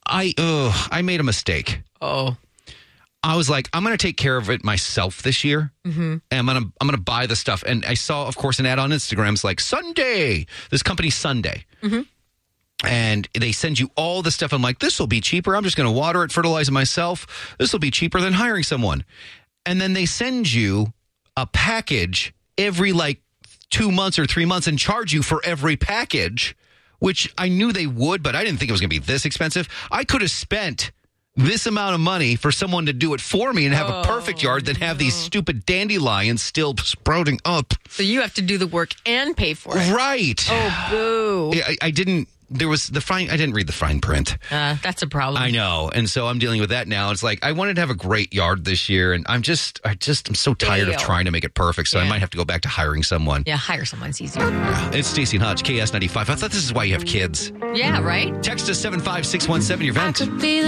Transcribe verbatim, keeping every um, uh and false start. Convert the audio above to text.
I uh, I made a mistake. Oh. I was like, I'm going to take care of it myself this year. Mm-hmm. And I'm going to I'm going to buy the stuff. And I saw, of course, an ad on Instagram. It's like, Sunday. This company, Sunday. Mm-hmm. And they send you all the stuff. I'm like, this will be cheaper. I'm just going to water it, fertilize it myself. This will be cheaper than hiring someone. And then they send you a package every like two months or three months and charge you for every package, which I knew they would, but I didn't think it was going to be this expensive. I could have spent this amount of money for someone to do it for me and have oh, a perfect yard than have no. these stupid dandelions still sprouting up. So you have to do the work and pay for it. Right. Oh, boo. I, I didn't. There was the fine. I didn't read the fine print. Uh, that's a problem. I know, and so I'm dealing with that now. It's like I wanted to have a great yard this year, and I'm just, I just, I'm so tired Fail. of trying to make it perfect. So yeah. I might have to go back to hiring someone. Yeah, hire someone's easier. Yeah. It's Stacey and Hutch, K S ninety-five. I thought this is why you have kids. Yeah, right. Text us seven five six one seven your vent.